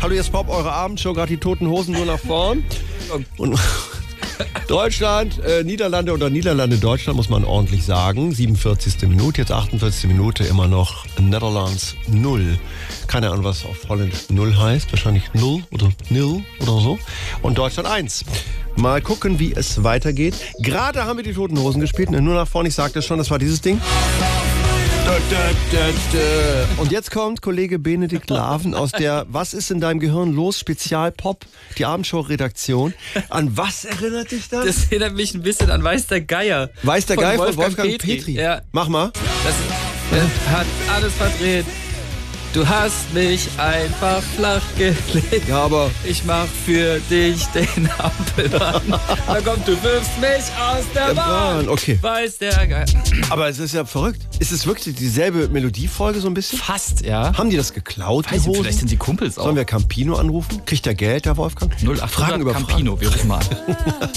Hallo, jetzt Pop, eure Abendshow, gerade die Toten Hosen nur nach vorn. Und Deutschland, Niederlande oder Niederlande-Deutschland, muss man ordentlich sagen. 47. Minute, jetzt 48. Minute, immer noch Netherlands 0. Keine Ahnung, was auf Holländisch 0 heißt. Wahrscheinlich 0 oder nil oder so. Und Deutschland 1. Mal gucken, wie es weitergeht. Gerade haben wir die Toten Hosen gespielt. Nur nach vorne, ich sagte es schon, das war dieses Ding. Und jetzt kommt Kollege Benedikt Laven aus der Was ist in deinem Gehirn los? Spezialpop, die Abendshow-Redaktion. An was erinnert dich das? Das erinnert mich ein bisschen an Weiß der Geier. Weiß der Geier von Wolfgang Petri. Ja. Mach mal. Das hat alles verdreht. Du hast mich einfach flach gelegt. Ja, aber ich mach für dich den Ampelmann. Da kommt, du wirfst mich aus der Bahn. Okay. Weiß der Geier. Aber es ist ja verrückt. Ist es wirklich dieselbe Melodiefolge so ein bisschen? Fast, ja. Haben die das geklaut? Weiß ich, vielleicht sind die Kumpels auch. Sollen wir Campino anrufen? Kriegt der Geld, der Wolfgang? 0800 Fragen über Campino, wir rufen mal an.